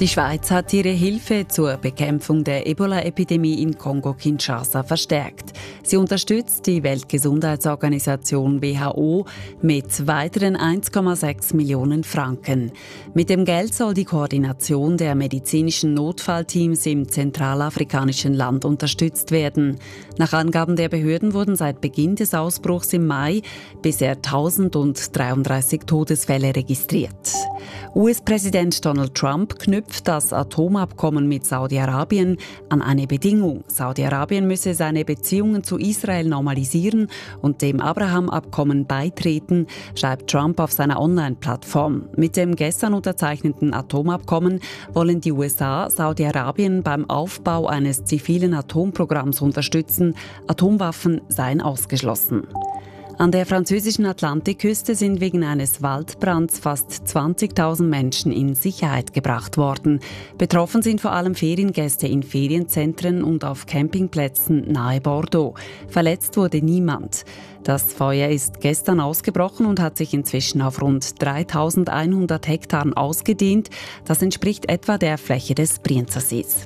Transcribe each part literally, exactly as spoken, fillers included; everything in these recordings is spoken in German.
Die Schweiz hat ihre Hilfe zur Bekämpfung der Ebola-Epidemie in Kongo-Kinshasa verstärkt. Sie unterstützt die Weltgesundheitsorganisation W H O mit weiteren eins Komma sechs Millionen Franken. Mit dem Geld soll die Koordination der medizinischen Notfallteams im zentralafrikanischen Land unterstützt werden. Nach Angaben der Behörden wurden seit Beginn des Ausbruchs im Mai bisher tausenddreiunddreißig Todesfälle registriert. U S-Präsident Donald Trump knüpft das Atomabkommen mit Saudi-Arabien an eine Bedingung. Saudi-Arabien müsse seine Beziehungen zu Israel normalisieren und dem Abraham-Abkommen beitreten, schreibt Trump auf seiner Online-Plattform. Mit dem gestern unterzeichneten Atomabkommen wollen die U S A Saudi-Arabien beim Aufbau eines zivilen Atomprogramms unterstützen. Atomwaffen seien ausgeschlossen. An der französischen Atlantikküste sind wegen eines Waldbrands fast zwanzigtausend Menschen in Sicherheit gebracht worden. Betroffen sind vor allem Feriengäste in Ferienzentren und auf Campingplätzen nahe Bordeaux. Verletzt wurde niemand. Das Feuer ist gestern ausgebrochen und hat sich inzwischen auf rund dreitausendeinhundert Hektaren ausgedehnt. Das entspricht etwa der Fläche des Brienzersees.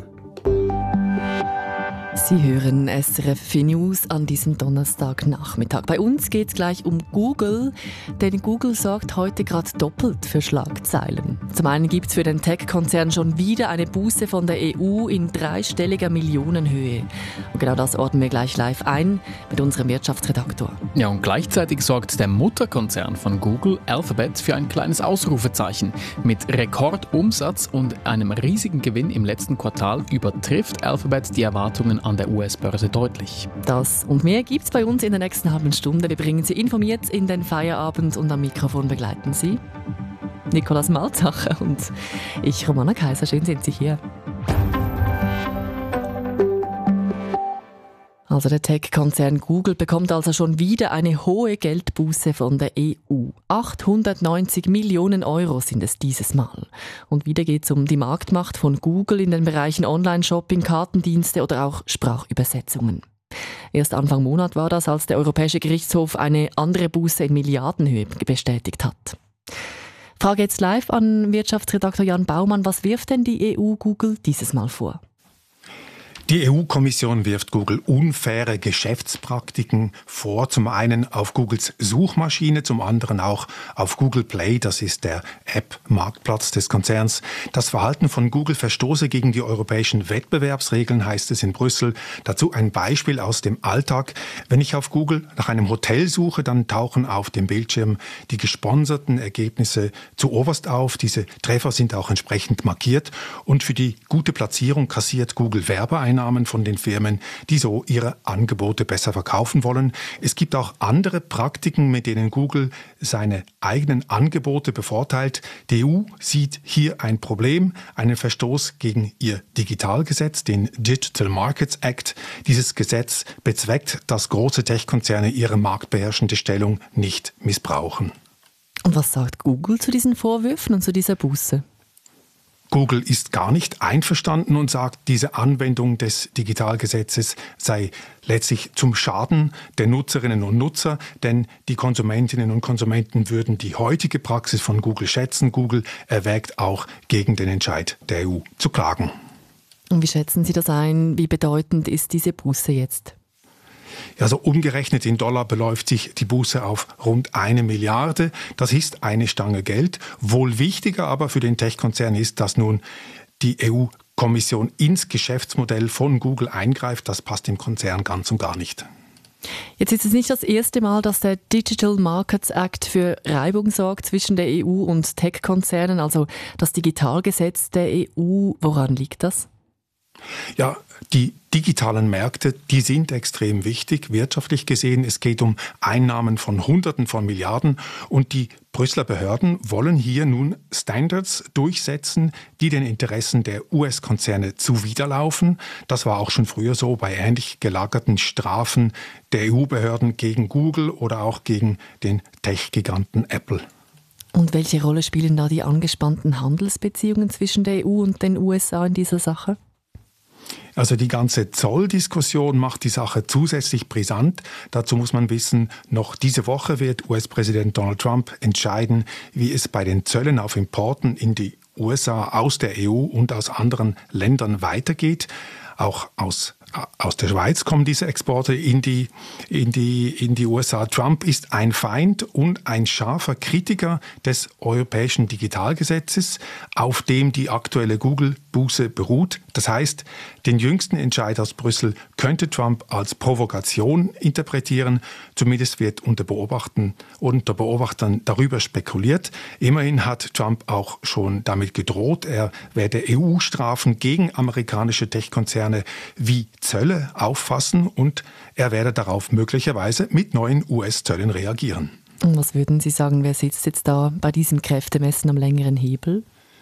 Sie hören S R F vier News an diesem Donnerstagnachmittag. Bei uns geht es gleich um Google, denn Google sorgt heute gerade doppelt für Schlagzeilen. Zum einen gibt es für den Tech-Konzern schon wieder eine Buße von der E U in dreistelliger Millionenhöhe. Und genau das ordnen wir gleich live ein mit unserem Wirtschaftsredaktor. Ja, und gleichzeitig sorgt der Mutterkonzern von Google, Alphabet, für ein kleines Ausrufezeichen. Mit Rekordumsatz und einem riesigen Gewinn im letzten Quartal übertrifft Alphabet die Erwartungen an der U S-Börse deutlich. Das und mehr gibt's bei uns in der nächsten halben Stunde. Wir bringen Sie informiert in den Feierabend und am Mikrofon begleiten Sie Nikolaus Malzacher und ich, Romana Kaiser. Schön sind Sie hier. Also der Tech-Konzern Google bekommt also schon wieder eine hohe Geldbuße von der E U. achthundertneunzig Millionen Euro sind es dieses Mal. Und wieder geht es um die Marktmacht von Google in den Bereichen Online-Shopping, Kartendienste oder auch Sprachübersetzungen. Erst Anfang Monat war das, als der Europäische Gerichtshof eine andere Buße in Milliardenhöhe bestätigt hat. Frage jetzt live an Wirtschaftsredaktor Jan Baumann. Was wirft denn die E U Google dieses Mal vor? Die E U-Kommission wirft Google unfaire Geschäftspraktiken vor. Zum einen auf Googles Suchmaschine, zum anderen auch auf Google Play, das ist der App-Marktplatz des Konzerns. Das Verhalten von Google verstoße gegen die europäischen Wettbewerbsregeln, heißt es in Brüssel. Dazu ein Beispiel aus dem Alltag. Wenn ich auf Google nach einem Hotel suche, dann tauchen auf dem Bildschirm die gesponserten Ergebnisse zuoberst auf. Diese Treffer sind auch entsprechend markiert. Und für die gute Platzierung kassiert Google Werbeeinnahmen von den Firmen, die so ihre Angebote besser verkaufen wollen. Es gibt auch andere Praktiken, mit denen Google seine eigenen Angebote bevorteilt. Die E U sieht hier ein Problem, einen Verstoß gegen ihr Digitalgesetz, den Digital Markets Act. Dieses Gesetz bezweckt, dass große Tech-Konzerne ihre marktbeherrschende Stellung nicht missbrauchen. Und was sagt Google zu diesen Vorwürfen und zu dieser Buße? Google ist gar nicht einverstanden und sagt, diese Anwendung des Digitalgesetzes sei letztlich zum Schaden der Nutzerinnen und Nutzer, denn die Konsumentinnen und Konsumenten würden die heutige Praxis von Google schätzen. Google erwägt auch, gegen den Entscheid der E U zu klagen. Und wie schätzen Sie das ein? Wie bedeutend ist diese Buße jetzt? Also umgerechnet in Dollar beläuft sich die Buße auf rund eine Milliarde. Das ist eine Stange Geld. Wohl wichtiger aber für den Tech-Konzern ist, dass nun die E U-Kommission ins Geschäftsmodell von Google eingreift. Das passt dem Konzern ganz und gar nicht. Jetzt ist es nicht das erste Mal, dass der Digital Markets Act für Reibung sorgt zwischen der E U und Tech-Konzernen, also das Digitalgesetz der E U. Woran liegt das? Ja, die digitalen Märkte, die sind extrem wichtig, wirtschaftlich gesehen. Es geht um Einnahmen von Hunderten von Milliarden und die Brüsseler Behörden wollen hier nun Standards durchsetzen, die den Interessen der U S-Konzerne zuwiderlaufen. Das war auch schon früher so bei ähnlich gelagerten Strafen der E U-Behörden gegen Google oder auch gegen den Tech-Giganten Apple. Und welche Rolle spielen da die angespannten Handelsbeziehungen zwischen der E U und den U S A in dieser Sache? Also die ganze Zolldiskussion macht die Sache zusätzlich brisant. Dazu muss man wissen, noch diese Woche wird U S-Präsident Donald Trump entscheiden, wie es bei den Zöllen auf Importen in die U S A aus der E U und aus anderen Ländern weitergeht. Auch aus Aus der Schweiz kommen diese Exporte in die, in die, in die U S A. Trump ist ein Feind und ein scharfer Kritiker des europäischen Digitalgesetzes, auf dem die aktuelle Google-Buße beruht. Das heißt, den jüngsten Entscheid aus Brüssel könnte Trump als Provokation interpretieren. Zumindest wird unter, Beobachten, unter Beobachtern darüber spekuliert. Immerhin hat Trump auch schon damit gedroht, er werde E U-Strafen gegen amerikanische Tech-Konzerne wie Zölle auffassen und er werde darauf möglicherweise mit neuen U S-Zöllen reagieren. Und was würden Sie sagen, wer sitzt jetzt da bei diesem Kräftemessen am längeren Hebel?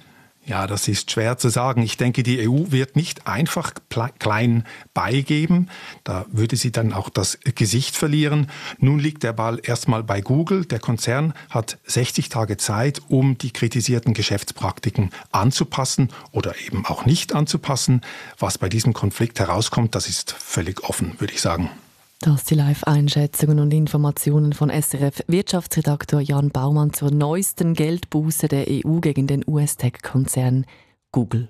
Ja, das ist schwer zu sagen. Ich denke, die E U wird nicht einfach klein beigeben. Da würde sie dann auch das Gesicht verlieren. Nun liegt der Ball erstmal bei Google. Der Konzern hat sechzig Tage Zeit, um die kritisierten Geschäftspraktiken anzupassen oder eben auch nicht anzupassen. Was bei diesem Konflikt herauskommt, das ist völlig offen, würde ich sagen. Das die Live-Einschätzungen und Informationen von S R F-Wirtschaftsredaktor Jan Baumann zur neuesten Geldbuße der E U gegen den U S-Tech-Konzern Google.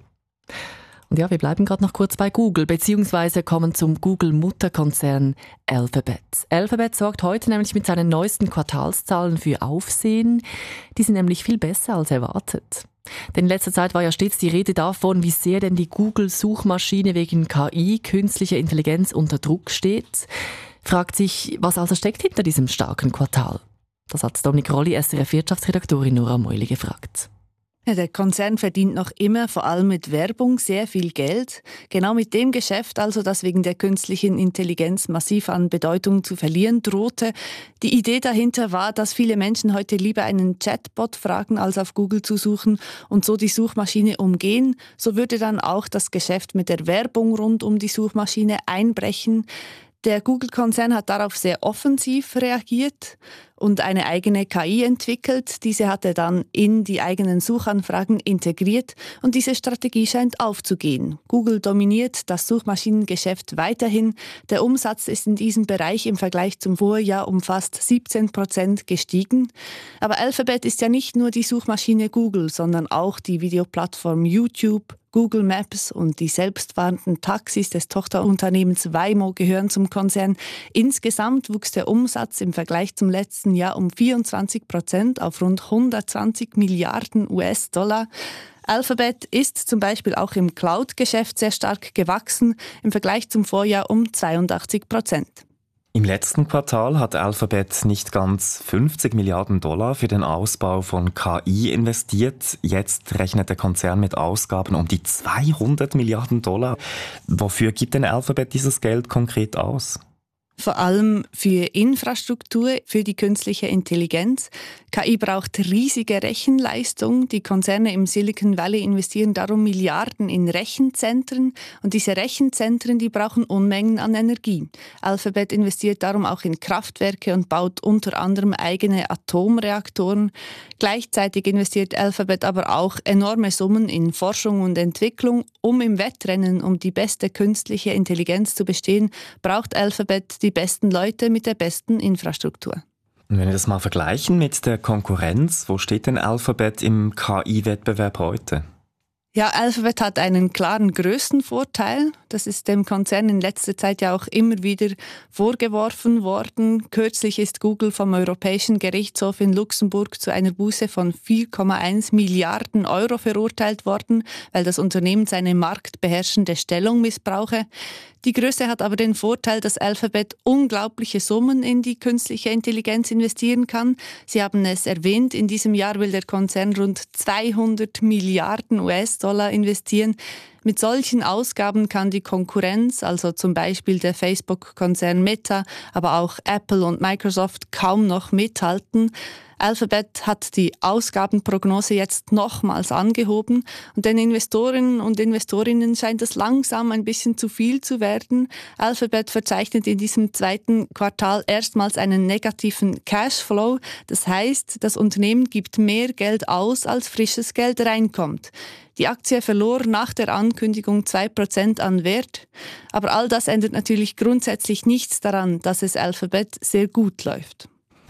Und ja, wir bleiben gerade noch kurz bei Google, beziehungsweise kommen zum Google-Mutterkonzern Alphabet. Alphabet sorgt heute nämlich mit seinen neuesten Quartalszahlen für Aufsehen. Die sind nämlich viel besser als erwartet. Denn in letzter Zeit war ja stets die Rede davon, wie sehr denn die Google-Suchmaschine wegen K I, künstlicher Intelligenz, unter Druck steht. Fragt sich, was also steckt hinter diesem starken Quartal? Das hat Dominik Rolli, S R F-Wirtschaftsredaktorin Nora Meuli gefragt. Ja, der Konzern verdient noch immer vor allem mit Werbung sehr viel Geld. Genau mit dem Geschäft also, das wegen der künstlichen Intelligenz massiv an Bedeutung zu verlieren drohte. Die Idee dahinter war, dass viele Menschen heute lieber einen Chatbot fragen, als auf Google zu suchen und so die Suchmaschine umgehen. So würde dann auch das Geschäft mit der Werbung rund um die Suchmaschine einbrechen. Der Google-Konzern hat darauf sehr offensiv reagiert und eine eigene K I entwickelt. Diese hat er dann in die eigenen Suchanfragen integriert und diese Strategie scheint aufzugehen. Google dominiert das Suchmaschinengeschäft weiterhin. Der Umsatz ist in diesem Bereich im Vergleich zum Vorjahr um fast siebzehn Prozent gestiegen. Aber Alphabet ist ja nicht nur die Suchmaschine Google, sondern auch die Videoplattform YouTube, Google Maps und die selbstfahrenden Taxis des Tochterunternehmens Waymo gehören zum Konzern. Insgesamt wuchs der Umsatz im Vergleich zum letzten Jahr um vierundzwanzig Prozent auf rund hundertzwanzig Milliarden U S-Dollar. Alphabet ist zum Beispiel auch im Cloud-Geschäft sehr stark gewachsen, im Vergleich zum Vorjahr um zweiundachtzig Prozent. Im letzten Quartal hat Alphabet nicht ganz fünfzig Milliarden Dollar für den Ausbau von K I investiert. Jetzt rechnet der Konzern mit Ausgaben um die zweihundert Milliarden Dollar. Wofür gibt denn Alphabet dieses Geld konkret aus? Vor allem für Infrastruktur, für die künstliche Intelligenz. K I braucht riesige Rechenleistung. Die Konzerne im Silicon Valley investieren darum Milliarden in Rechenzentren. Und diese Rechenzentren, die brauchen Unmengen an Energie. Alphabet investiert darum auch in Kraftwerke und baut unter anderem eigene Atomreaktoren. Gleichzeitig investiert Alphabet aber auch enorme Summen in Forschung und Entwicklung. Um im Wettrennen um die beste künstliche Intelligenz zu bestehen, braucht Alphabet die besten Leute mit der besten Infrastruktur. Und wenn wir das mal vergleichen mit der Konkurrenz, wo steht denn Alphabet im K I-Wettbewerb heute? Ja, Alphabet hat einen klaren Größenvorteil. Das ist dem Konzern in letzter Zeit ja auch immer wieder vorgeworfen worden. Kürzlich ist Google vom Europäischen Gerichtshof in Luxemburg zu einer Buße von vier Komma eins Milliarden Euro verurteilt worden, weil das Unternehmen seine marktbeherrschende Stellung missbrauche. Die Größe hat aber den Vorteil, dass Alphabet unglaubliche Summen in die künstliche Intelligenz investieren kann. Sie haben es erwähnt, in diesem Jahr will der Konzern rund zweihundert Milliarden U S-Dollar investieren. Mit solchen Ausgaben kann die Konkurrenz, also zum Beispiel der Facebook-Konzern Meta, aber auch Apple und Microsoft kaum noch mithalten. Alphabet hat die Ausgabenprognose jetzt nochmals angehoben und den Investorinnen und Investorinnen scheint es langsam ein bisschen zu viel zu werden. Alphabet verzeichnet in diesem zweiten Quartal erstmals einen negativen Cashflow. Das heißt, das Unternehmen gibt mehr Geld aus, als frisches Geld reinkommt. Die Aktie verlor nach der Ankündigung zwei Prozent an Wert. Aber all das ändert natürlich grundsätzlich nichts daran, dass es Alphabet sehr gut läuft.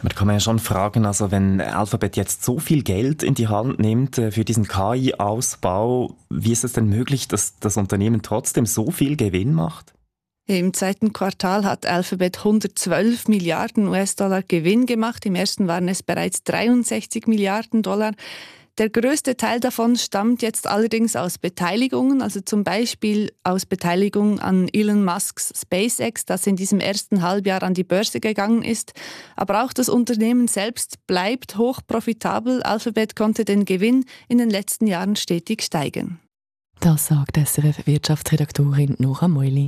Man kann man ja schon fragen, also wenn Alphabet jetzt so viel Geld in die Hand nimmt äh, für diesen K I-Ausbau, wie ist es denn möglich, dass das Unternehmen trotzdem so viel Gewinn macht? Im zweiten Quartal hat Alphabet hundertzwölf Milliarden U S-Dollar Gewinn gemacht. Im ersten waren es bereits dreiundsechzig Milliarden Dollar. Der größte Teil davon stammt jetzt allerdings aus Beteiligungen, also zum Beispiel aus Beteiligung an Elon Musks SpaceX, das in diesem ersten Halbjahr an die Börse gegangen ist. Aber auch das Unternehmen selbst bleibt hoch profitabel. Alphabet konnte den Gewinn in den letzten Jahren stetig steigern. Das sagt S R F-Wirtschaftsredaktorin Nora Meuli.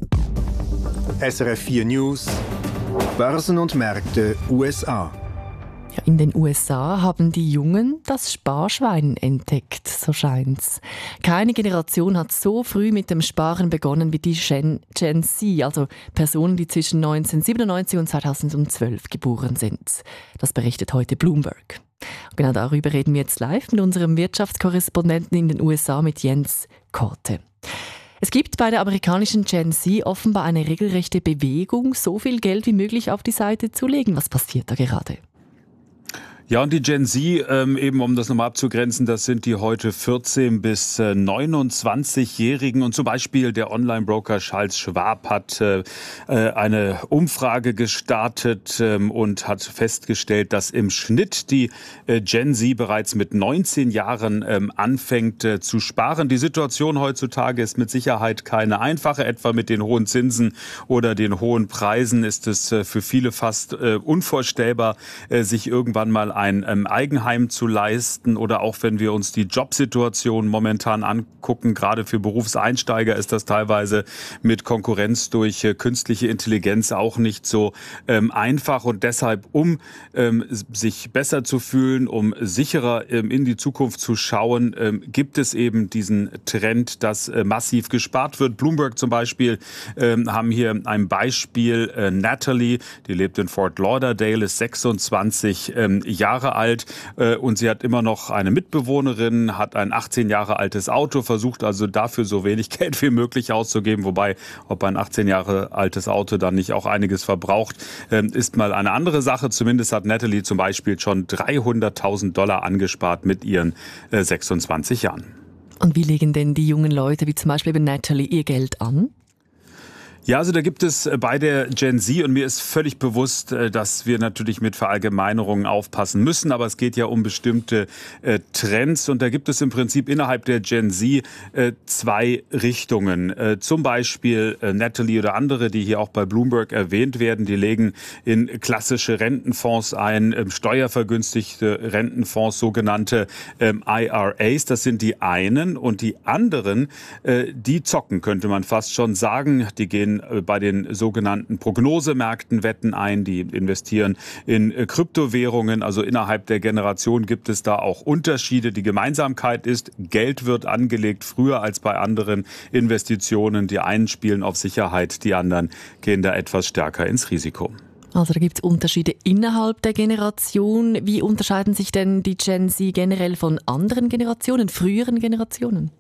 S R F vier News, Börsen und Märkte U S A. Ja, in den U S A haben die Jungen das Sparschwein entdeckt, so scheint's. Keine Generation hat so früh mit dem Sparen begonnen wie die Gen, Gen Z, also Personen, die zwischen neunzehnhundertsiebenundneunzig und zweitausendzwölf geboren sind. Das berichtet heute Bloomberg. Genau darüber reden wir jetzt live mit unserem Wirtschaftskorrespondenten in den U S A, mit Jens Korte. Es gibt bei der amerikanischen Gen Z offenbar eine regelrechte Bewegung, so viel Geld wie möglich auf die Seite zu legen. Was passiert da gerade? Ja, und die Gen Z, ähm, eben um das nochmal abzugrenzen, das sind die heute vierzehn- bis neunundzwanzigjährigen. Und zum Beispiel der Online-Broker Charles Schwab hat äh, eine Umfrage gestartet ähm, und hat festgestellt, dass im Schnitt die äh, Gen Z bereits mit neunzehn Jahren ähm, anfängt äh, zu sparen. Die Situation heutzutage ist mit Sicherheit keine einfache. Etwa mit den hohen Zinsen oder den hohen Preisen ist es äh, für viele fast äh, unvorstellbar, äh, sich irgendwann mal ein ähm, Eigenheim zu leisten, oder auch wenn wir uns die Jobsituation momentan angucken, gerade für Berufseinsteiger ist das teilweise mit Konkurrenz durch äh, künstliche Intelligenz auch nicht so ähm, einfach, und deshalb, um ähm, sich besser zu fühlen, um sicherer ähm, in die Zukunft zu schauen, ähm, gibt es eben diesen Trend, dass äh, massiv gespart wird. Bloomberg zum Beispiel ähm, haben hier ein Beispiel, äh, Natalie, die lebt in Fort Lauderdale, ist sechsundzwanzig ähm, Jahre alt äh, und sie hat immer noch eine Mitbewohnerin, hat ein achtzehn Jahre altes Auto, versucht also dafür so wenig Geld wie möglich auszugeben, wobei, ob ein achtzehn Jahre altes Auto dann nicht auch einiges verbraucht, äh, ist mal eine andere Sache. Zumindest hat Natalie zum Beispiel schon dreihunderttausend Dollar angespart mit ihren äh, sechsundzwanzig Jahren. Und wie legen denn die jungen Leute, wie zum Beispiel eben Natalie, ihr Geld an? Ja, also da gibt es bei der Gen Z, und mir ist völlig bewusst, dass wir natürlich mit Verallgemeinerungen aufpassen müssen, aber es geht ja um bestimmte äh, Trends, und da gibt es im Prinzip innerhalb der Gen Z äh, zwei Richtungen. Äh, zum Beispiel äh, Natalie oder andere, die hier auch bei Bloomberg erwähnt werden, die legen in klassische Rentenfonds ein, äh, steuervergünstigte Rentenfonds, sogenannte äh, I R As, das sind die einen, und die anderen, äh, die zocken, könnte man fast schon sagen, die gehen bei den sogenannten Prognosemärkten Wetten ein, die investieren in Kryptowährungen. Also innerhalb der Generation gibt es da auch Unterschiede. Die Gemeinsamkeit ist, Geld wird angelegt früher als bei anderen Investitionen. Die einen spielen auf Sicherheit, die anderen gehen da etwas stärker ins Risiko. Also da gibt es Unterschiede innerhalb der Generation. Wie unterscheiden sich denn die Gen Z generell von anderen Generationen, früheren Generationen?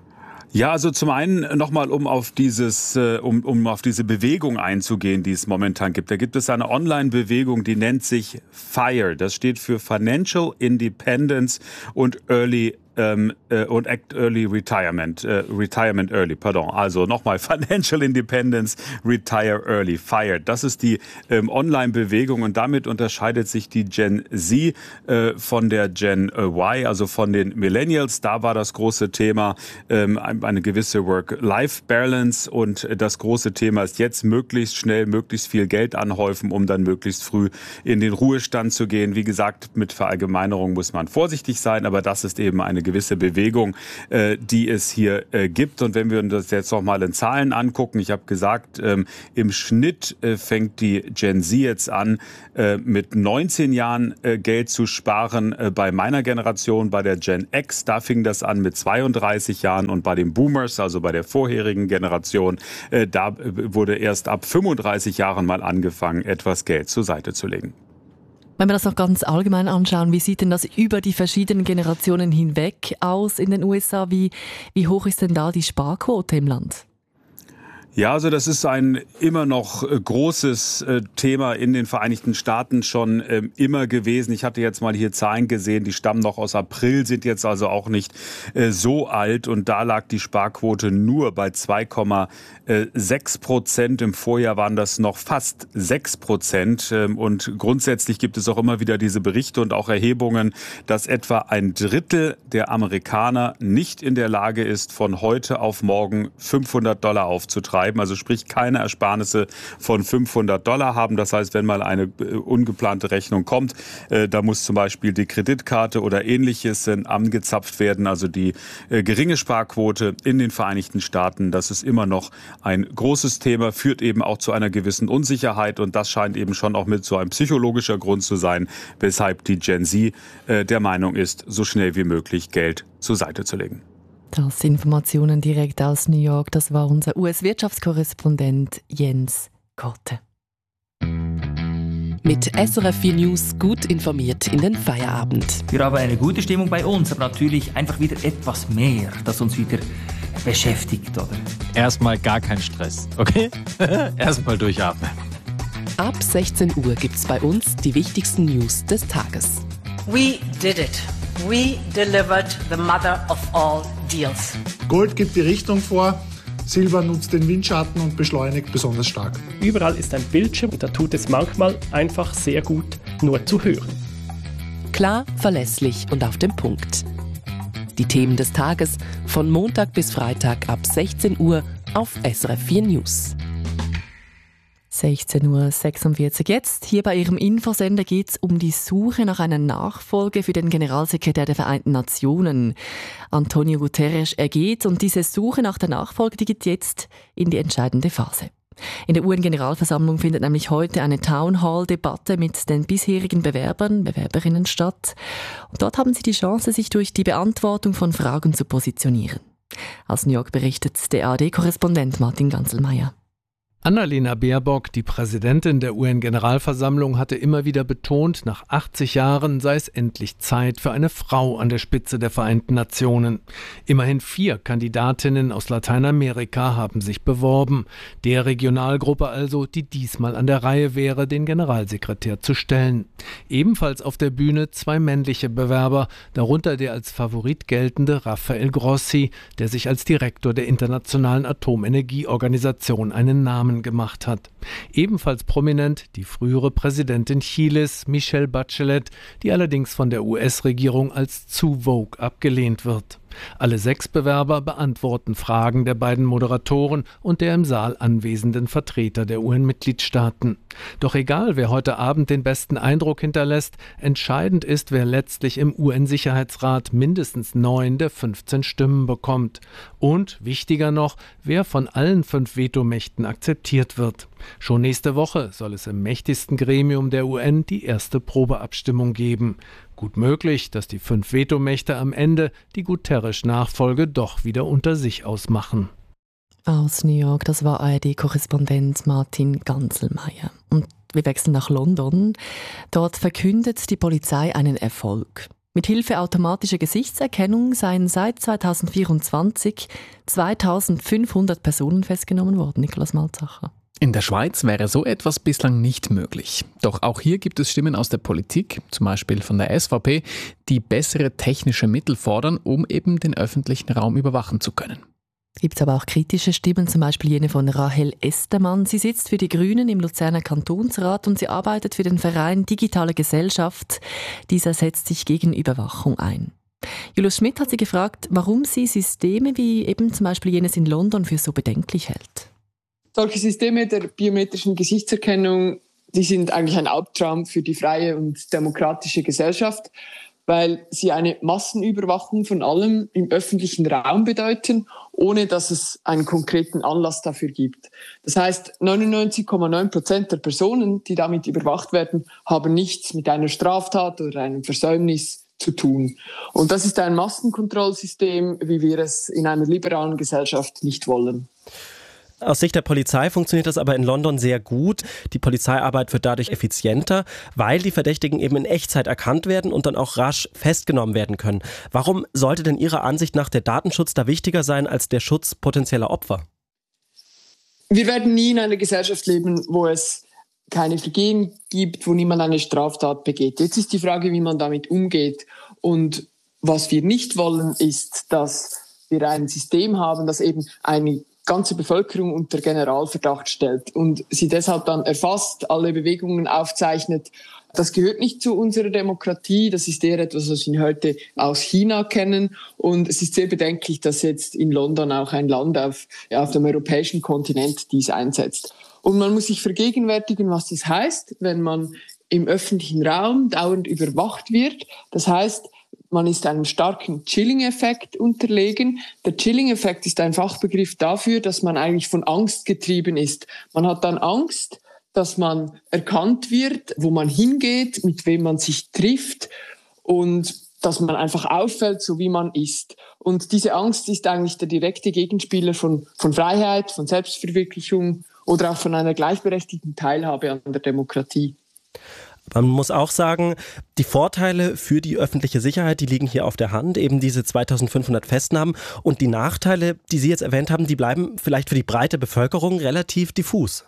Ja, also zum einen nochmal, um auf dieses, um, um auf diese Bewegung einzugehen, die es momentan gibt. Da gibt es eine Online-Bewegung, die nennt sich FIRE. Das steht für Financial Independence und Early Ähm, äh, und Act Early Retirement, äh, Retirement Early, pardon. Also nochmal Financial Independence, Retire Early, FIRE. Das ist die ähm, Online-Bewegung, und damit unterscheidet sich die Gen Z äh, von der Gen Y, also von den Millennials. Da war das große Thema ähm, eine gewisse Work-Life-Balance, und das große Thema ist jetzt möglichst schnell, möglichst viel Geld anhäufen, um dann möglichst früh in den Ruhestand zu gehen. Wie gesagt, mit Verallgemeinerung muss man vorsichtig sein, aber das ist eben eine gewisse Bewegung, äh, die es hier äh, gibt. Und wenn wir uns das jetzt noch mal in Zahlen angucken, ich habe gesagt, ähm, im Schnitt äh, fängt die Gen Z jetzt an, äh, mit neunzehn Jahren äh, Geld zu sparen. Äh, bei meiner Generation, bei der Gen X, da fing das an mit zweiunddreißig Jahren, und bei den Boomers, also bei der vorherigen Generation, äh, da wurde erst ab fünfunddreißig Jahren mal angefangen, etwas Geld zur Seite zu legen. Wenn wir das noch ganz allgemein anschauen, wie sieht denn das über die verschiedenen Generationen hinweg aus in den U S A? Wie, wie hoch ist denn da die Sparquote im Land? Ja, also das ist ein immer noch äh, großes äh, Thema in den Vereinigten Staaten schon äh, immer gewesen. Ich hatte jetzt mal hier Zahlen gesehen, die stammen noch aus April, sind jetzt also auch nicht äh, so alt. Und da lag die Sparquote nur bei zwei Komma sechs Prozent. Im Vorjahr waren das noch fast sechs Prozent. Ähm, und grundsätzlich gibt es auch immer wieder diese Berichte und auch Erhebungen, dass etwa ein Drittel der Amerikaner nicht in der Lage ist, von heute auf morgen fünfhundert Dollar aufzutreiben. Also sprich keine Ersparnisse von fünfhundert Dollar haben. Das heißt, wenn mal eine äh, ungeplante Rechnung kommt, äh, da muss zum Beispiel die Kreditkarte oder Ähnliches äh, angezapft werden. Also die äh, geringe Sparquote in den Vereinigten Staaten, das ist immer noch ein großes Thema, führt eben auch zu einer gewissen Unsicherheit. Und das scheint eben schon auch mit so ein psychologischer Grund zu sein, weshalb die Gen Z äh, der Meinung ist, so schnell wie möglich Geld zur Seite zu legen. Das Informationen direkt aus New York, das war unser U S-Wirtschaftskorrespondent Jens Korte. Mit S R F vier News gut informiert in den Feierabend. Wir haben eine gute Stimmung bei uns, aber natürlich einfach wieder etwas mehr, das uns wieder beschäftigt, oder? Erstmal gar kein Stress, okay? Erstmal durchatmen. Ab sechzehn Uhr gibt's bei uns die wichtigsten News des Tages. We did it. We delivered the mother of all deals. Gold gibt die Richtung vor, Silber nutzt den Windschatten und beschleunigt besonders stark. Überall ist ein Bildschirm und da tut es manchmal einfach sehr gut, nur zu hören. Klar, verlässlich und auf den Punkt. Die Themen des Tages von Montag bis Freitag ab sechzehn Uhr auf S R F vier News. sechzehn Uhr sechsundvierzig jetzt. Hier bei Ihrem Infosender geht es um die Suche nach einer Nachfolge für den Generalsekretär der Vereinten Nationen. Antonio Guterres ergeht und diese Suche nach der Nachfolge, die geht jetzt in die entscheidende Phase. In der U N-Generalversammlung findet nämlich heute eine Town-Hall-Debatte mit den bisherigen Bewerbern, Bewerberinnen statt. Und dort haben sie die Chance, sich durch die Beantwortung von Fragen zu positionieren. Aus New York berichtet der A R D-Korrespondent Martin Ganselmeier. Annalena Baerbock, die Präsidentin der U N-Generalversammlung, hatte immer wieder betont, nach achtzig Jahren sei es endlich Zeit für eine Frau an der Spitze der Vereinten Nationen. Immerhin vier Kandidatinnen aus Lateinamerika haben sich beworben. Der Regionalgruppe also, die diesmal an der Reihe wäre, den Generalsekretär zu stellen. Ebenfalls auf der Bühne zwei männliche Bewerber, darunter der als Favorit geltende Rafael Grossi, der sich als Direktor der Internationalen Atomenergieorganisation einen Namen gemacht hat. Ebenfalls prominent die frühere Präsidentin Chiles, Michelle Bachelet, die allerdings von der U S-Regierung als zu vogue abgelehnt wird. Alle sechs Bewerber beantworten Fragen der beiden Moderatoren und der im Saal anwesenden Vertreter der U N-Mitgliedstaaten. Doch egal, wer heute Abend den besten Eindruck hinterlässt, entscheidend ist, wer letztlich im U N-Sicherheitsrat mindestens neun der fünfzehn Stimmen bekommt. Und, wichtiger noch, wer von allen fünf Vetomächten akzeptiert wird. Schon nächste Woche soll es im mächtigsten Gremium der U N die erste Probeabstimmung geben. Gut möglich, dass die fünf Vetomächte am Ende die Guterres-Nachfolge doch wieder unter sich ausmachen. Aus New York, das war A R D-Korrespondent Martin Ganselmeier. Und wir wechseln nach London. Dort verkündet die Polizei einen Erfolg. Mit Hilfe automatischer Gesichtserkennung seien seit zweitausendvierundzwanzig zweitausendfünfhundert Personen festgenommen worden. Nikolaus Malzacher. In der Schweiz wäre so etwas bislang nicht möglich. Doch auch hier gibt es Stimmen aus der Politik, zum Beispiel von der S V P, die bessere technische Mittel fordern, um eben den öffentlichen Raum überwachen zu können. Gibt es aber auch kritische Stimmen, zum Beispiel jene von Rahel Estermann. Sie sitzt für die Grünen im Luzerner Kantonsrat und sie arbeitet für den Verein Digitale Gesellschaft. Dieser setzt sich gegen Überwachung ein. Julius Schmidt hat sie gefragt, warum sie Systeme wie eben zum Beispiel jenes in London für so bedenklich hält. Solche Systeme der biometrischen Gesichtserkennung, die sind eigentlich ein Albtraum für die freie und demokratische Gesellschaft, weil sie eine Massenüberwachung von allem im öffentlichen Raum bedeuten, ohne dass es einen konkreten Anlass dafür gibt. Das heißt, neunundneunzig Komma neun Prozent der Personen, die damit überwacht werden, haben nichts mit einer Straftat oder einem Versäumnis zu tun. Und das ist ein Massenkontrollsystem, wie wir es in einer liberalen Gesellschaft nicht wollen. Aus Sicht der Polizei funktioniert das aber in London sehr gut. Die Polizeiarbeit wird dadurch effizienter, weil die Verdächtigen eben in Echtzeit erkannt werden und dann auch rasch festgenommen werden können. Warum sollte denn Ihrer Ansicht nach der Datenschutz da wichtiger sein als der Schutz potenzieller Opfer? Wir werden nie in einer Gesellschaft leben, wo es keine Vergehen gibt, wo niemand eine Straftat begeht. Jetzt ist die Frage, wie man damit umgeht. Und was wir nicht wollen, ist, dass wir ein System haben, das eben eine ganze Bevölkerung unter Generalverdacht stellt und sie deshalb dann erfasst, alle Bewegungen aufzeichnet. Das gehört nicht zu unserer Demokratie. Das ist eher etwas, was wir heute aus China kennen. Und es ist sehr bedenklich, dass jetzt in London auch ein Land auf, ja, auf dem europäischen Kontinent dies einsetzt. Und man muss sich vergegenwärtigen, was das heißt, wenn man im öffentlichen Raum dauernd überwacht wird. Das heißt, man ist einem starken Chilling-Effekt unterlegen. Der Chilling-Effekt ist ein Fachbegriff dafür, dass man eigentlich von Angst getrieben ist. Man hat dann Angst, dass man erkannt wird, wo man hingeht, mit wem man sich trifft und dass man einfach auffällt, so wie man ist. Und diese Angst ist eigentlich der direkte Gegenspieler von, von Freiheit, von Selbstverwirklichung oder auch von einer gleichberechtigten Teilhabe an der Demokratie. Man muss auch sagen, die Vorteile für die öffentliche Sicherheit, die liegen hier auf der Hand, eben diese zweitausendfünfhundert Festnahmen. Und die Nachteile, die Sie jetzt erwähnt haben, die bleiben vielleicht für die breite Bevölkerung relativ diffus.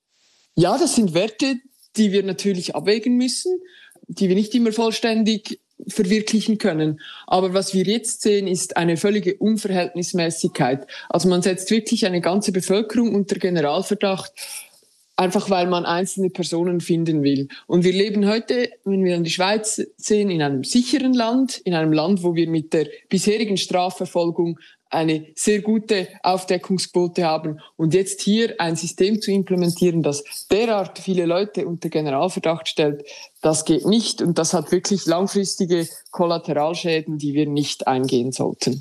Ja, das sind Werte, die wir natürlich abwägen müssen, die wir nicht immer vollständig verwirklichen können. Aber was wir jetzt sehen, ist eine völlige Unverhältnismäßigkeit. Also man setzt wirklich eine ganze Bevölkerung unter Generalverdacht, einfach weil man einzelne Personen finden will. Und wir leben heute, wenn wir an die Schweiz sehen, in einem sicheren Land, in einem Land, wo wir mit der bisherigen Strafverfolgung eine sehr gute Aufdeckungsquote haben. Und jetzt hier ein System zu implementieren, das derart viele Leute unter Generalverdacht stellt, das geht nicht. Und das hat wirklich langfristige Kollateralschäden, die wir nicht eingehen sollten.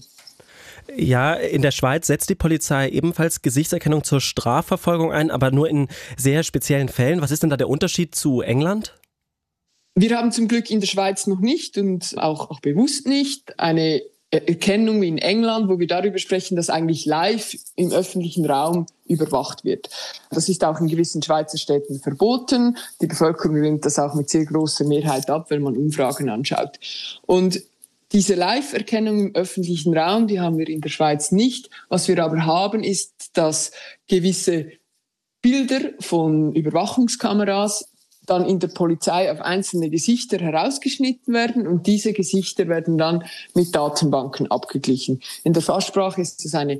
Ja, in der Schweiz setzt die Polizei ebenfalls Gesichtserkennung zur Strafverfolgung ein, aber nur in sehr speziellen Fällen. Was ist denn da der Unterschied zu England? Wir haben zum Glück in der Schweiz noch nicht und auch, auch bewusst nicht eine Erkennung wie in England, wo wir darüber sprechen, dass eigentlich live im öffentlichen Raum überwacht wird. Das ist auch in gewissen Schweizer Städten verboten. Die Bevölkerung lehnt das auch mit sehr großer Mehrheit ab, wenn man Umfragen anschaut. Und diese Live-Erkennung im öffentlichen Raum, die haben wir in der Schweiz nicht. Was wir aber haben, ist, dass gewisse Bilder von Überwachungskameras dann in der Polizei auf einzelne Gesichter herausgeschnitten werden und diese Gesichter werden dann mit Datenbanken abgeglichen. In der Fachsprache ist es eine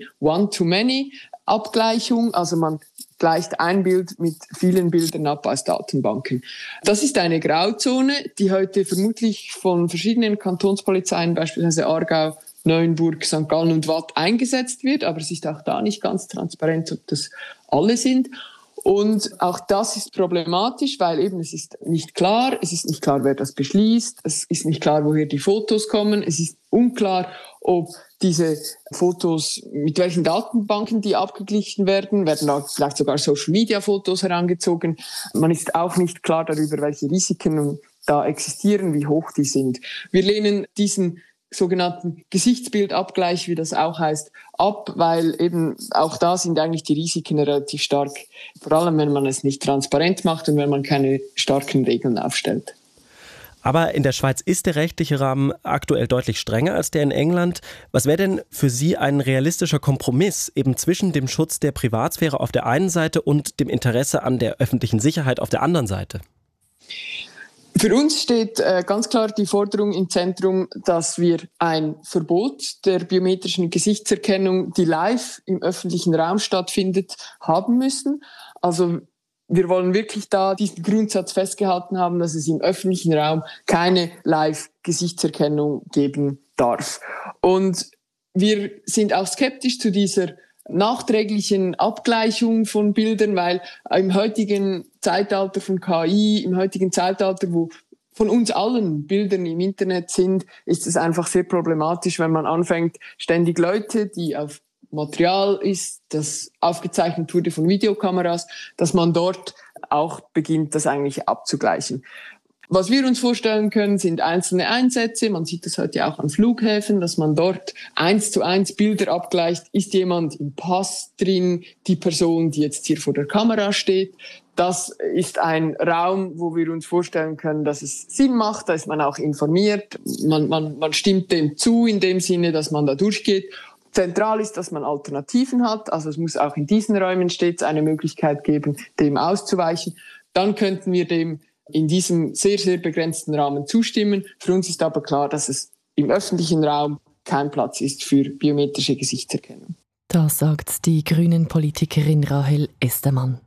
One-to-Many-Abgleichung, also man gleicht ein Bild mit vielen Bildern ab aus Datenbanken. Das ist eine Grauzone, die heute vermutlich von verschiedenen Kantonspolizeien, beispielsweise Aargau, Neuenburg, Sankt Gallen und Waadt eingesetzt wird, aber es ist auch da nicht ganz transparent, ob das alle sind. Und auch das ist problematisch, weil eben es ist nicht klar, es ist nicht klar, wer das beschließt, es ist nicht klar, woher die Fotos kommen, es ist unklar, ob diese Fotos, mit welchen Datenbanken die abgeglichen werden, werden da vielleicht sogar Social-Media-Fotos herangezogen. Man ist auch nicht klar darüber, welche Risiken da existieren, wie hoch die sind. Wir lehnen diesen sogenannten Gesichtsbildabgleich, wie das auch heißt, ab, weil eben auch da sind eigentlich die Risiken relativ stark, vor allem wenn man es nicht transparent macht und wenn man keine starken Regeln aufstellt. Aber in der Schweiz ist der rechtliche Rahmen aktuell deutlich strenger als der in England. Was wäre denn für Sie ein realistischer Kompromiss eben zwischen dem Schutz der Privatsphäre auf der einen Seite und dem Interesse an der öffentlichen Sicherheit auf der anderen Seite? Für uns steht äh, ganz klar die Forderung im Zentrum, dass wir ein Verbot der biometrischen Gesichtserkennung, die live im öffentlichen Raum stattfindet, haben müssen. Also wir wollen wirklich da diesen Grundsatz festgehalten haben, dass es im öffentlichen Raum keine Live-Gesichtserkennung geben darf. Und wir sind auch skeptisch zu dieser nachträglichen Abgleichung von Bildern, weil im heutigen Zeitalter von K I, im heutigen Zeitalter, wo von uns allen Bildern im Internet sind, ist es einfach sehr problematisch, wenn man anfängt, ständig Leute, die auf Material ist, das aufgezeichnet wurde von Videokameras, dass man dort auch beginnt, das eigentlich abzugleichen. Was wir uns vorstellen können, sind einzelne Einsätze. Man sieht das heute auch an Flughäfen, dass man dort eins zu eins Bilder abgleicht. Ist jemand im Pass drin, die Person, die jetzt hier vor der Kamera steht? Das ist ein Raum, wo wir uns vorstellen können, dass es Sinn macht. Da ist man auch informiert. Man, man, man stimmt dem zu in dem Sinne, dass man da durchgeht. Zentral ist, dass man Alternativen hat. Also es muss auch in diesen Räumen stets eine Möglichkeit geben, dem auszuweichen. Dann könnten wir dem in diesem sehr, sehr begrenzten Rahmen zustimmen. Für uns ist aber klar, dass es im öffentlichen Raum kein Platz ist für biometrische Gesichtserkennung. Das sagt die Grünen-Politikerin Rahel Estermann.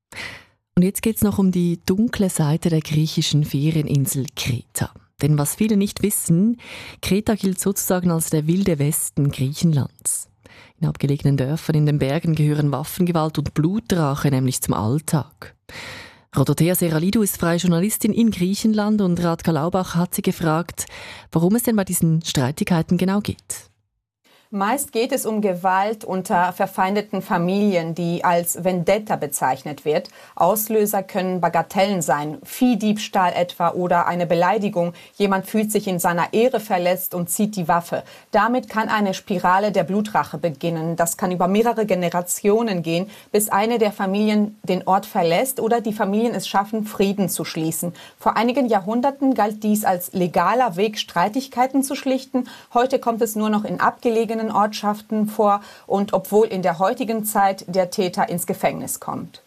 Und jetzt geht es noch um die dunkle Seite der griechischen Ferieninsel Kreta. Denn was viele nicht wissen, Kreta gilt sozusagen als der wilde Westen Griechenlands. In abgelegenen Dörfern in den Bergen gehören Waffengewalt und Blutrache nämlich zum Alltag. Rodothea Seralidou ist freie Journalistin in Griechenland und Radka Laubach hat sie gefragt, warum es denn bei diesen Streitigkeiten genau geht. Meist geht es um Gewalt unter verfeindeten Familien, die als Vendetta bezeichnet wird. Auslöser können Bagatellen sein, Viehdiebstahl etwa oder eine Beleidigung. Jemand fühlt sich in seiner Ehre verletzt und zieht die Waffe. Damit kann eine Spirale der Blutrache beginnen. Das kann über mehrere Generationen gehen, bis eine der Familien den Ort verlässt oder die Familien es schaffen, Frieden zu schließen. Vor einigen Jahrhunderten galt dies als legaler Weg, Streitigkeiten zu schlichten. Heute kommt es nur noch in abgelegenen Ortschaften vor und obwohl in der heutigen Zeit der Täter ins Gefängnis kommt.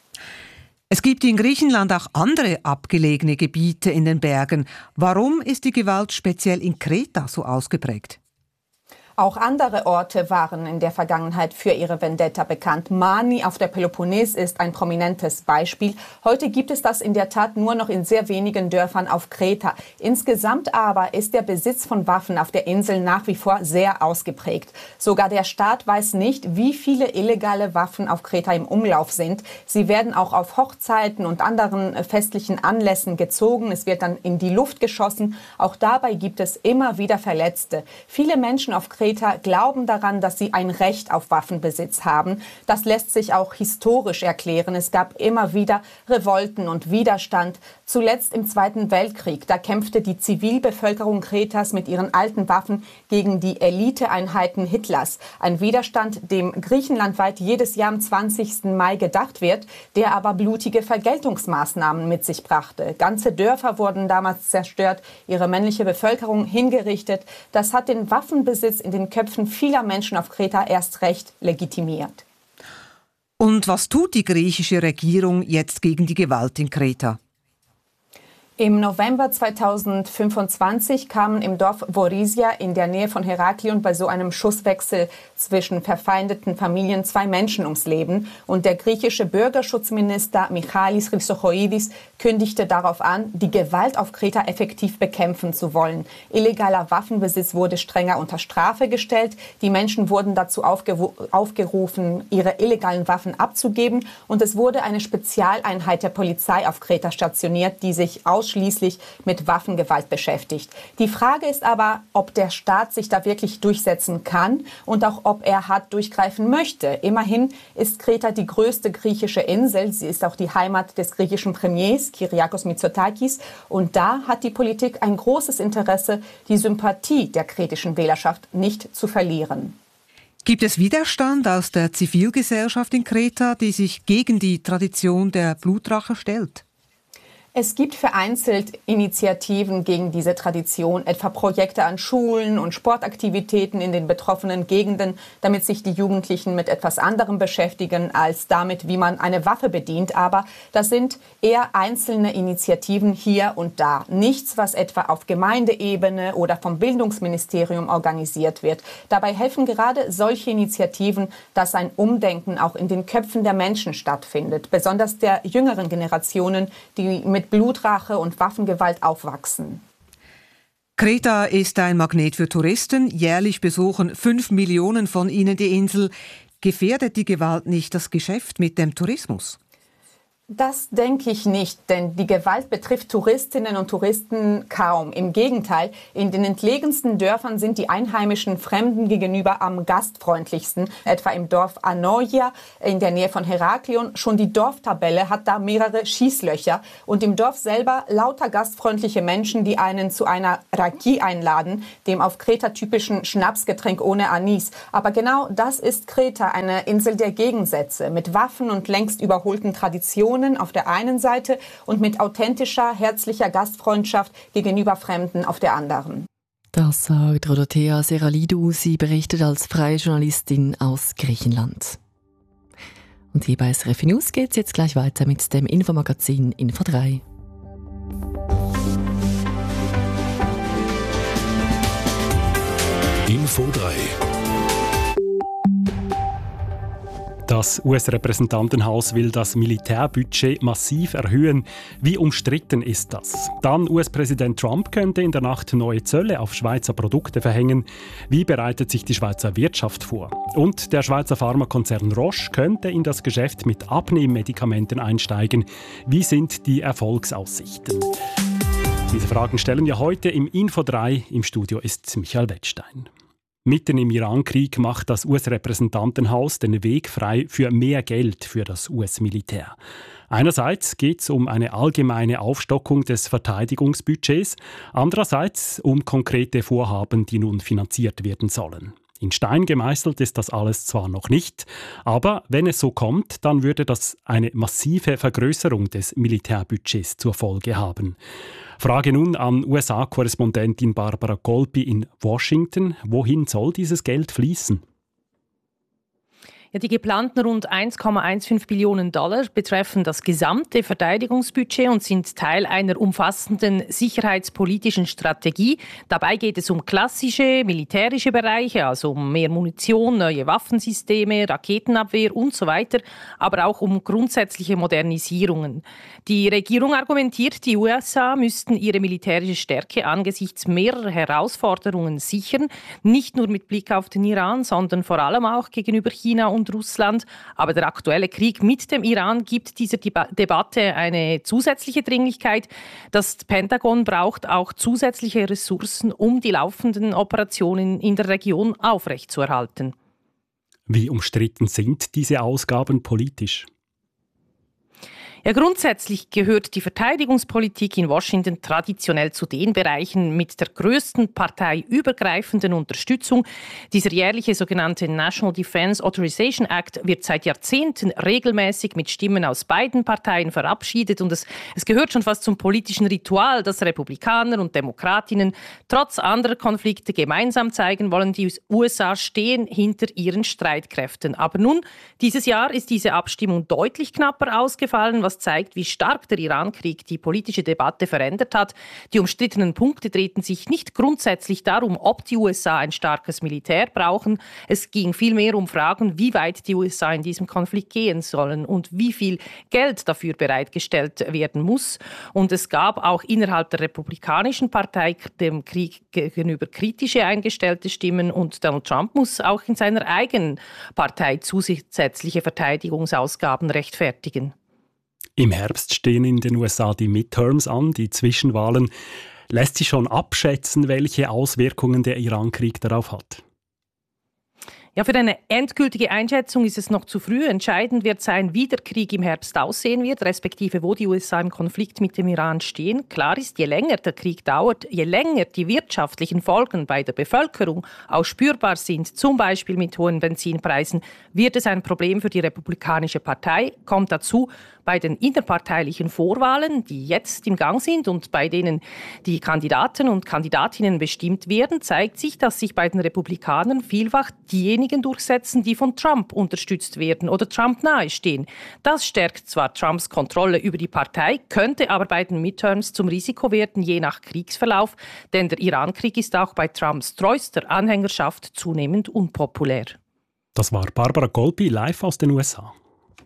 Es gibt in Griechenland auch andere abgelegene Gebiete in den Bergen. Warum ist die Gewalt speziell in Kreta so ausgeprägt? Auch andere Orte waren in der Vergangenheit für ihre Vendetta bekannt. Mani auf der Peloponnes ist ein prominentes Beispiel. Heute gibt es das in der Tat nur noch in sehr wenigen Dörfern auf Kreta. Insgesamt aber ist der Besitz von Waffen auf der Insel nach wie vor sehr ausgeprägt. Sogar der Staat weiß nicht, wie viele illegale Waffen auf Kreta im Umlauf sind. Sie werden auch auf Hochzeiten und anderen festlichen Anlässen gezogen. Es wird dann in die Luft geschossen. Auch dabei gibt es immer wieder Verletzte. Viele Menschen auf Kreta glauben daran, dass sie ein Recht auf Waffenbesitz haben. Das lässt sich auch historisch erklären. Es gab immer wieder Revolten und Widerstand. Zuletzt im Zweiten Weltkrieg. Da kämpfte die Zivilbevölkerung Kretas mit ihren alten Waffen gegen die Eliteeinheiten Hitlers. Ein Widerstand, dem griechenlandweit jedes Jahr am zwanzigsten Mai gedacht wird, der aber blutige Vergeltungsmaßnahmen mit sich brachte. Ganze Dörfer wurden damals zerstört, ihre männliche Bevölkerung hingerichtet. Das hat den Waffenbesitz in den Köpfen vieler Menschen auf Kreta erst recht legitimiert. Und was tut die griechische Regierung jetzt gegen die Gewalt in Kreta? Im November zweitausendfünfundzwanzig kamen im Dorf Vorisia in der Nähe von Heraklion bei so einem Schusswechsel zwischen verfeindeten Familien zwei Menschen ums Leben. Und der griechische Bürgerschutzminister Michalis Chrysochoidis kündigte darauf an, die Gewalt auf Kreta effektiv bekämpfen zu wollen. Illegaler Waffenbesitz wurde strenger unter Strafe gestellt. Die Menschen wurden dazu aufgeru- aufgerufen, ihre illegalen Waffen abzugeben. Und es wurde eine Spezialeinheit der Polizei auf Kreta stationiert, die sich aus ausschließlich mit Waffengewalt beschäftigt. Die Frage ist aber, ob der Staat sich da wirklich durchsetzen kann und auch ob er hart durchgreifen möchte. Immerhin ist Kreta die größte griechische Insel. Sie ist auch die Heimat des griechischen Premiers Kyriakos Mitsotakis. Und da hat die Politik ein großes Interesse, die Sympathie der kretischen Wählerschaft nicht zu verlieren. Gibt es Widerstand aus der Zivilgesellschaft in Kreta, die sich gegen die Tradition der Blutrache stellt? Es gibt vereinzelt Initiativen gegen diese Tradition, etwa Projekte an Schulen und Sportaktivitäten in den betroffenen Gegenden, damit sich die Jugendlichen mit etwas anderem beschäftigen als damit, wie man eine Waffe bedient. Aber das sind eher einzelne Initiativen hier und da. Nichts, was etwa auf Gemeindeebene oder vom Bildungsministerium organisiert wird. Dabei helfen gerade solche Initiativen, dass ein Umdenken auch in den Köpfen der Menschen stattfindet, besonders der jüngeren Generationen, die mit Blutrache und Waffengewalt aufwachsen. Kreta ist ein Magnet für Touristen. Jährlich besuchen fünf Millionen von ihnen die Insel. Gefährdet die Gewalt nicht das Geschäft mit dem Tourismus? Das denke ich nicht, denn die Gewalt betrifft Touristinnen und Touristen kaum. Im Gegenteil, in den entlegensten Dörfern sind die einheimischen Fremden gegenüber am gastfreundlichsten. Etwa im Dorf Anoia in der Nähe von Heraklion. Schon die Dorftabelle hat da mehrere Schießlöcher. Und im Dorf selber lauter gastfreundliche Menschen, die einen zu einer Raki einladen, dem auf Kreta typischen Schnapsgetränk ohne Anis. Aber genau das ist Kreta, eine Insel der Gegensätze, mit Waffen und längst überholten Traditionen auf der einen Seite und mit authentischer, herzlicher Gastfreundschaft gegenüber Fremden auf der anderen. Das sagt Rodothea Seralidou. Sie berichtet als freie Journalistin aus Griechenland. Und hier bei S R F News geht es jetzt gleich weiter mit dem Infomagazin Info drei. Info drei. Das U S-Repräsentantenhaus will das Militärbudget massiv erhöhen. Wie umstritten ist das? Dann U S-Präsident Trump könnte in der Nacht neue Zölle auf Schweizer Produkte verhängen. Wie bereitet sich die Schweizer Wirtschaft vor? Und der Schweizer Pharmakonzern Roche könnte in das Geschäft mit Abnehmmedikamenten einsteigen. Wie sind die Erfolgsaussichten? Diese Fragen stellen wir heute im Info drei. Im Studio ist Michael Wettstein. Mitten im Irankrieg macht das U S-Repräsentantenhaus den Weg frei für mehr Geld für das U S-Militär. Einerseits geht es um eine allgemeine Aufstockung des Verteidigungsbudgets, andererseits um konkrete Vorhaben, die nun finanziert werden sollen. In Stein gemeißelt ist das alles zwar noch nicht, aber wenn es so kommt, dann würde das eine massive Vergrößerung des Militärbudgets zur Folge haben. Frage nun an U S A-Korrespondentin Barbara Golpi in Washington. Wohin soll dieses Geld fließen? Ja, die geplanten rund eins Komma fünfzehn Billionen Dollar betreffen das gesamte Verteidigungsbudget und sind Teil einer umfassenden sicherheitspolitischen Strategie. Dabei geht es um klassische militärische Bereiche, also um mehr Munition, neue Waffensysteme, Raketenabwehr und so weiter, aber auch um grundsätzliche Modernisierungen. Die Regierung argumentiert, die U S A müssten ihre militärische Stärke angesichts mehrerer Herausforderungen sichern, nicht nur mit Blick auf den Iran, sondern vor allem auch gegenüber China und und Russland. Aber der aktuelle Krieg mit dem Iran gibt dieser Deba- Debatte eine zusätzliche Dringlichkeit. Das Pentagon braucht auch zusätzliche Ressourcen, um die laufenden Operationen in der Region aufrechtzuerhalten. Wie umstritten sind diese Ausgaben politisch? Ja, grundsätzlich gehört die Verteidigungspolitik in Washington traditionell zu den Bereichen mit der größten parteiübergreifenden Unterstützung. Dieser jährliche sogenannte National Defense Authorization Act wird seit Jahrzehnten regelmäßig mit Stimmen aus beiden Parteien verabschiedet. Und es, es gehört schon fast zum politischen Ritual, dass Republikaner und Demokratinnen trotz anderer Konflikte gemeinsam zeigen wollen, die U S A stehen hinter ihren Streitkräften. Aber nun, dieses Jahr ist diese Abstimmung deutlich knapper ausgefallen, was zeigt, wie stark der Irankrieg die politische Debatte verändert hat. Die umstrittenen Punkte drehten sich nicht grundsätzlich darum, ob die U S A ein starkes Militär brauchen. Es ging vielmehr um Fragen, wie weit die U S A in diesem Konflikt gehen sollen und wie viel Geld dafür bereitgestellt werden muss. Und es gab auch innerhalb der Republikanischen Partei dem Krieg gegenüber kritische eingestellte Stimmen und Donald Trump muss auch in seiner eigenen Partei zusätzliche Verteidigungsausgaben rechtfertigen. Im Herbst stehen in den U S A die Midterms an, die Zwischenwahlen. Lässt sich schon abschätzen, welche Auswirkungen der Irankrieg darauf hat? Ja, für eine endgültige Einschätzung ist es noch zu früh. Entscheidend wird sein, wie der Krieg im Herbst aussehen wird, respektive wo die U S A im Konflikt mit dem Iran stehen. Klar ist, je länger der Krieg dauert, je länger die wirtschaftlichen Folgen bei der Bevölkerung auch spürbar sind, zum Beispiel mit hohen Benzinpreisen, wird es ein Problem für die Republikanische Partei. Kommt dazu, bei den innerparteilichen Vorwahlen, die jetzt im Gang sind und bei denen die Kandidaten und Kandidatinnen bestimmt werden, zeigt sich, dass sich bei den Republikanern vielfach diejenigen durchsetzen, die von Trump unterstützt werden oder Trump nahestehen. Das stärkt zwar Trumps Kontrolle über die Partei, könnte aber bei den Midterms zum Risiko werden, je nach Kriegsverlauf, denn der Irankrieg ist auch bei Trumps treuester Anhängerschaft zunehmend unpopulär. Das war Barbara Golpi live aus den U S A.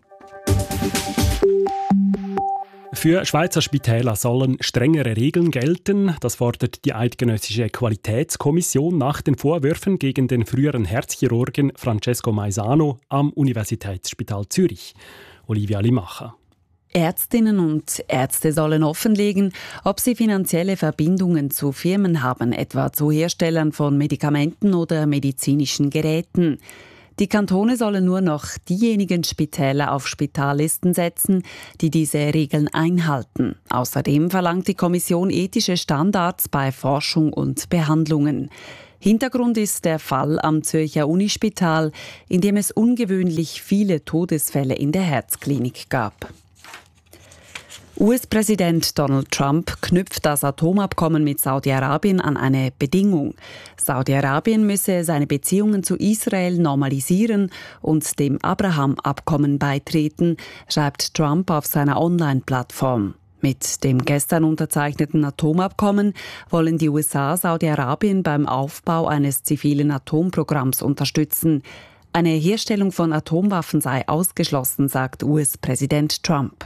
Für Schweizer Spitäler sollen strengere Regeln gelten. Das fordert die Eidgenössische Qualitätskommission nach den Vorwürfen gegen den früheren Herzchirurgen Francesco Maisano am Universitätsspital Zürich. Olivia Limacher. Ärztinnen und Ärzte sollen offenlegen, ob sie finanzielle Verbindungen zu Firmen haben, etwa zu Herstellern von Medikamenten oder medizinischen Geräten. Die Kantone sollen nur noch diejenigen Spitäler auf Spitallisten setzen, die diese Regeln einhalten. Außerdem verlangt die Kommission ethische Standards bei Forschung und Behandlungen. Hintergrund ist der Fall am Zürcher Unispital, in dem es ungewöhnlich viele Todesfälle in der Herzklinik gab. U S-Präsident Donald Trump knüpft das Atomabkommen mit Saudi-Arabien an eine Bedingung. Saudi-Arabien müsse seine Beziehungen zu Israel normalisieren und dem Abraham-Abkommen beitreten, schreibt Trump auf seiner Online-Plattform. Mit dem gestern unterzeichneten Atomabkommen wollen die U S A Saudi-Arabien beim Aufbau eines zivilen Atomprogramms unterstützen. Eine Herstellung von Atomwaffen sei ausgeschlossen, sagt U S-Präsident Trump.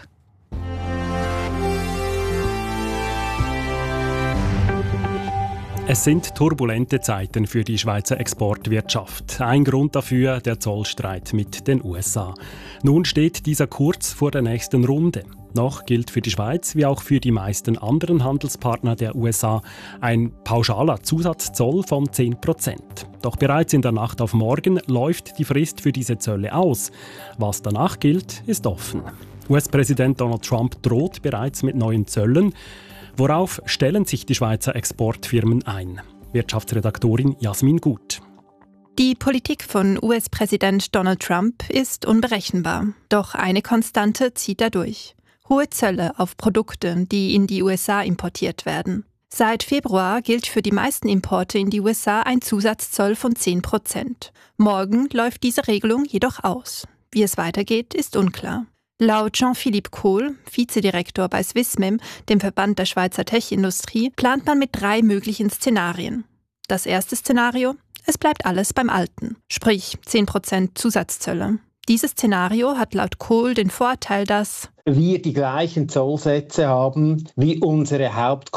Es sind turbulente Zeiten für die Schweizer Exportwirtschaft. Ein Grund dafür der Zollstreit mit den U S A. Nun steht dieser kurz vor der nächsten Runde. Noch gilt für die Schweiz wie auch für die meisten anderen Handelspartner der U S A ein pauschaler Zusatzzoll von zehn Prozent. Doch bereits in der Nacht auf morgen läuft die Frist für diese Zölle aus. Was danach gilt, ist offen. U S-Präsident Donald Trump droht bereits mit neuen Zöllen. Worauf stellen sich die Schweizer Exportfirmen ein? Wirtschaftsredaktorin Jasmin Gut. Die Politik von U S-Präsident Donald Trump ist unberechenbar. Doch eine Konstante zieht er durch. Hohe Zölle auf Produkte, die in die U S A importiert werden. Seit Februar gilt für die meisten Importe in die U S A ein Zusatzzoll von zehn Prozent. Morgen läuft diese Regelung jedoch aus. Wie es weitergeht, ist unklar. Laut Jean-Philippe Kohl, Vizedirektor bei Swissmem, dem Verband der Schweizer Tech-Industrie, plant man mit drei möglichen Szenarien. Das erste Szenario: Es bleibt alles beim Alten, sprich zehn Prozent Zusatzzölle. Dieses Szenario hat laut Kohl den Vorteil, dass wir die gleichen Zollsätze haben wie unsere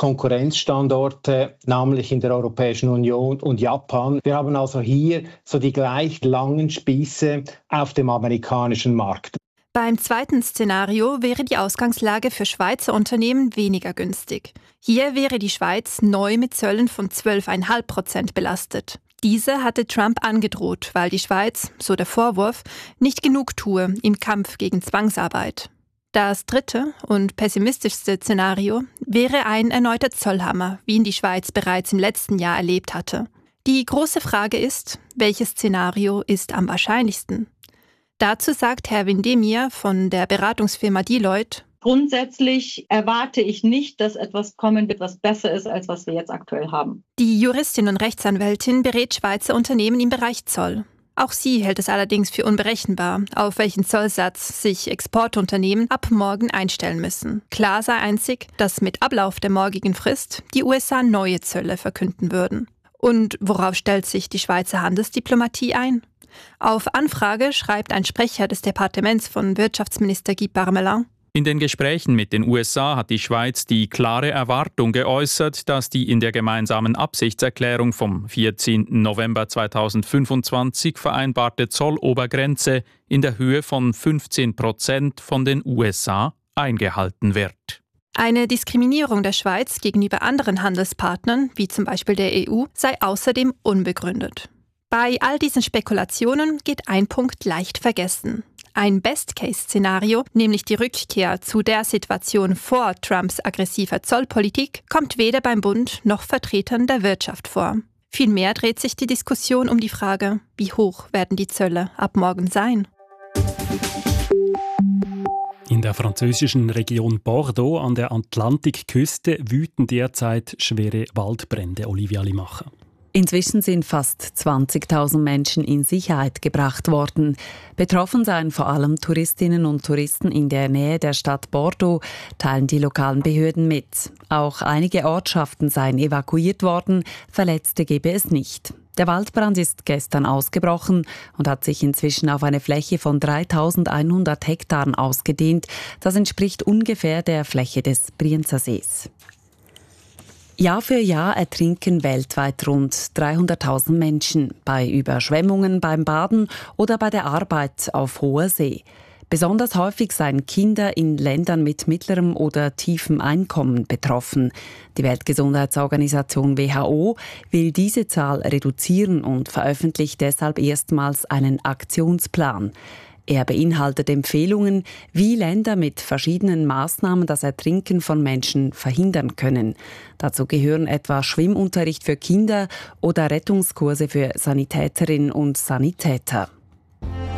Hauptkonkurrenzstandorte, nämlich in der Europäischen Union und Japan. Wir haben also hier so die gleich langen Spieße auf dem amerikanischen Markt. Beim zweiten Szenario wäre die Ausgangslage für Schweizer Unternehmen weniger günstig. Hier wäre die Schweiz neu mit Zöllen von zwölf Komma fünf Prozent belastet. Diese hatte Trump angedroht, weil die Schweiz, so der Vorwurf, nicht genug tue im Kampf gegen Zwangsarbeit. Das dritte und pessimistischste Szenario wäre ein erneuter Zollhammer, wie ihn die Schweiz bereits im letzten Jahr erlebt hatte. Die große Frage ist, welches Szenario ist am wahrscheinlichsten? Dazu sagt Herr Windemir von der Beratungsfirma Deloitte: Grundsätzlich erwarte ich nicht, dass etwas kommen wird, was besser ist, als was wir jetzt aktuell haben. Die Juristin und Rechtsanwältin berät Schweizer Unternehmen im Bereich Zoll. Auch sie hält es allerdings für unberechenbar, auf welchen Zollsatz sich Exportunternehmen ab morgen einstellen müssen. Klar sei einzig, dass mit Ablauf der morgigen Frist die U S A neue Zölle verkünden würden. Und worauf stellt sich die Schweizer Handelsdiplomatie ein? Auf Anfrage schreibt ein Sprecher des Departements von Wirtschaftsminister Guy Parmelin: In den Gesprächen mit den U S A hat die Schweiz die klare Erwartung geäußert, dass die in der gemeinsamen Absichtserklärung vom vierzehnten November zweitausendfünfundzwanzig vereinbarte Zollobergrenze in der Höhe von fünfzehn Prozent von den U S A eingehalten wird. Eine Diskriminierung der Schweiz gegenüber anderen Handelspartnern, wie zum Beispiel der E U, sei außerdem unbegründet. Bei all diesen Spekulationen geht ein Punkt leicht vergessen. Ein Best-Case-Szenario, nämlich die Rückkehr zu der Situation vor Trumps aggressiver Zollpolitik, kommt weder beim Bund noch Vertretern der Wirtschaft vor. Vielmehr dreht sich die Diskussion um die Frage, wie hoch werden die Zölle ab morgen sein? In der französischen Region Bordeaux an der Atlantikküste wüten derzeit schwere Waldbrände. Olivia Limacher. Inzwischen sind fast zwanzigtausend Menschen in Sicherheit gebracht worden. Betroffen seien vor allem Touristinnen und Touristen in der Nähe der Stadt Bordeaux, teilen die lokalen Behörden mit. Auch einige Ortschaften seien evakuiert worden, Verletzte gebe es nicht. Der Waldbrand ist gestern ausgebrochen und hat sich inzwischen auf eine Fläche von dreitausendeinhundert Hektaren ausgedehnt. Das entspricht ungefähr der Fläche des Brienzersees. Jahr für Jahr ertrinken weltweit rund dreihunderttausend Menschen bei Überschwemmungen, beim Baden oder bei der Arbeit auf hoher See. Besonders häufig seien Kinder in Ländern mit mittlerem oder tiefem Einkommen betroffen. Die Weltgesundheitsorganisation W H O will diese Zahl reduzieren und veröffentlicht deshalb erstmals einen Aktionsplan. Er beinhaltet Empfehlungen, wie Länder mit verschiedenen Maßnahmen das Ertrinken von Menschen verhindern können. Dazu gehören etwa Schwimmunterricht für Kinder oder Rettungskurse für Sanitäterinnen und Sanitäter.